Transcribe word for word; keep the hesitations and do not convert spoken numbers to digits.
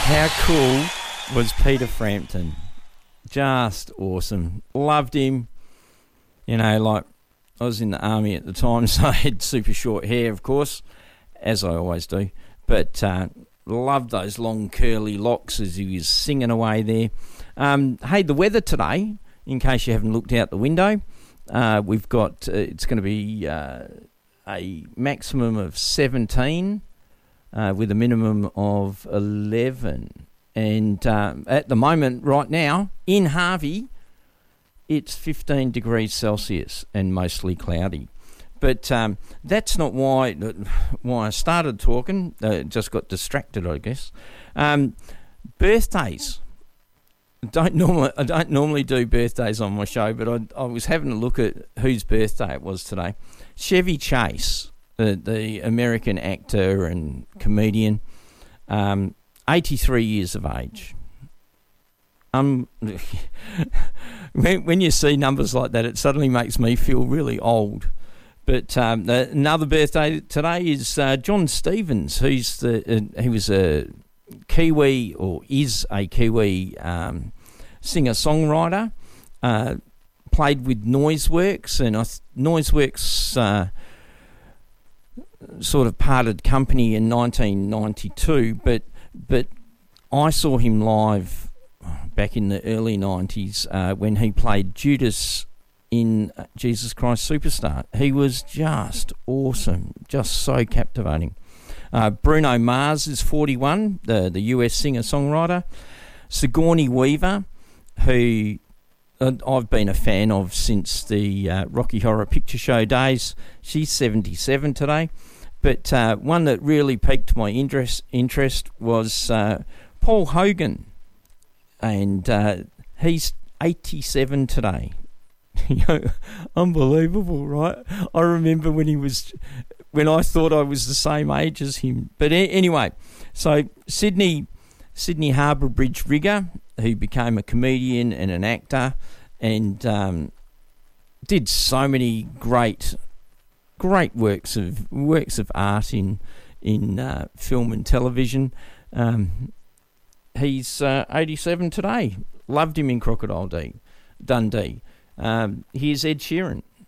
How cool was Peter Frampton? Just awesome. Loved him. You know, like, I was in the army at the time, so I had super short hair, of course, as I always do. But uh, loved those long curly locks as he was singing away there. Um, hey, the weather today, in case you haven't looked out the window, uh, we've got, uh, it's going to be uh, a maximum of seventeen uh, with a minimum of eleven. And uh, at the moment, right now, in Harvey, it's fifteen degrees Celsius and mostly cloudy. But um, that's not why why I started talking. Uh, just got distracted, I guess. Um, birthdays. Don't normally I don't normally do birthdays on my show, but I, I was having a look at whose birthday it was today. Chevy Chase, the, the American actor and comedian, um, eighty-three years of age. Um, when, when you see numbers like that, it suddenly makes me feel really old. But um, the, another birthday today is uh, John Stevens, who's the uh, he was a Kiwi or is a Kiwi um, singer-songwriter. Uh, played with Noiseworks, and I th- Noiseworks uh, sort of parted company in nineteen ninety-two. But but I saw him live back in the early nineties uh, when he played Judas in Jesus Christ Superstar. He was just awesome, just so captivating. Uh, Bruno Mars is forty-one, the, the U S singer-songwriter. Sigourney Weaver, who uh, I've been a fan of since the uh, Rocky Horror Picture Show days. She's seventy-seven today. But uh, one that really piqued my interest, interest was uh, Paul Hogan, and uh, he's eighty-seven today. You know, unbelievable, right? I remember when he was, when I thought I was the same age as him. But a- anyway, so Sydney, Sydney Harbour Bridge rigger, who became a comedian and an actor, and um, did so many great, great works of works of art in in uh, film and television. Um, he's uh, eighty-seven today. Loved him in Crocodile D- Dundee. Um, here's Ed Sheeran.